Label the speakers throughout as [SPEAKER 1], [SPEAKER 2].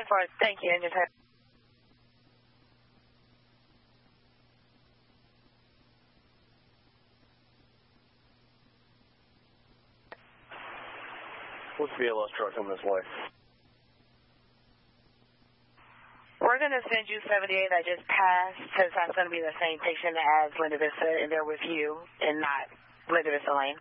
[SPEAKER 1] Thank you. And just
[SPEAKER 2] what's the BLS truck coming this way?
[SPEAKER 1] we're going to send you 78 I just passed, since that's going to be the same patient as Linda Vista, and they're with you and not Linda Vista Lane.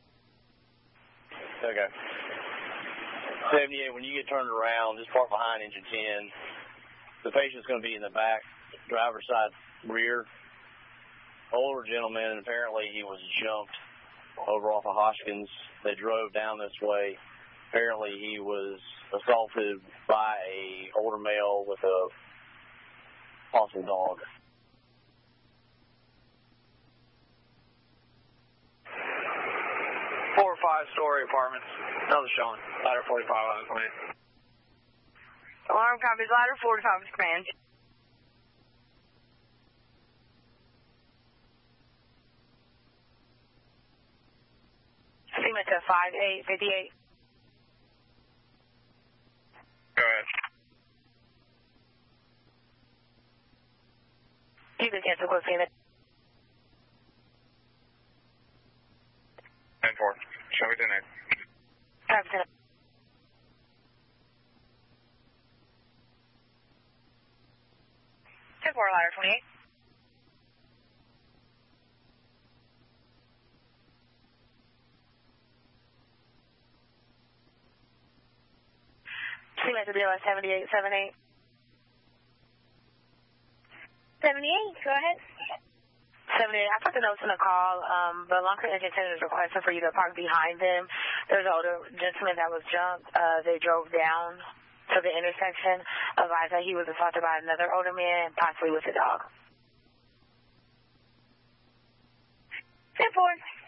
[SPEAKER 2] Okay. 78, when you get turned around, just park behind engine 10. The patient's going to be in the back, driver's side rear. Older gentleman, apparently he was jumped over off of Hoskins. They drove down this way. Apparently he was assaulted by a older male with a possible dog.
[SPEAKER 3] 4 or 5-story apartments. Another showing. Ladder 45 on the command.
[SPEAKER 1] Alarm copies, ladder 45 is command. Segment to 5858.
[SPEAKER 3] Go ahead.
[SPEAKER 1] You can cancel close unit.
[SPEAKER 3] 10-4. Show me the name.
[SPEAKER 1] 5%. Ladder 28. Segment to BLS 7878.
[SPEAKER 4] 78, go ahead.
[SPEAKER 1] 78, I put the notes in the call. The Long Creek Engine Center is requesting for you to park behind them. There's an older gentleman that was jumped. They drove down to the intersection. Advised that he was assaulted by another older man, possibly with a dog.
[SPEAKER 4] 10-4.